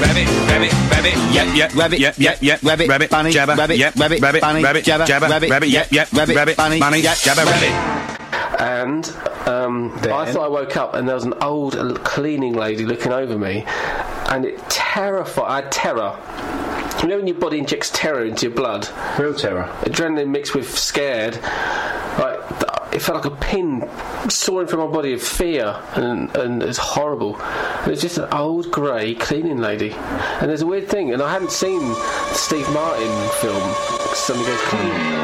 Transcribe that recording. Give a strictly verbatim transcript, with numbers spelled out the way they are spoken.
Rabbit, rabbit, rabbit, yep, yep, rabbit, yep, yep, yep, rabbit, rabbit, bunny, jabber, rabbit, yep, rabbit, rabbit, bunny, rabbit, jabber, jabber, rabbit, rabbit, yep, yep, rabbit, rabbit, bunny, bunny, yep, jabber, rabbit. And um, I thought I woke up and there was an old cleaning lady looking over me, and it terrified. I had terror. You know when your body injects terror into your blood? Real terror. Adrenaline mixed with scared. Like, it felt like a pin soaring through my body of fear, and, and it's horrible. It was just an old grey cleaning lady. And there's a weird thing, and I hadn't seen the Steve Martin film, Somebody Goes Clean.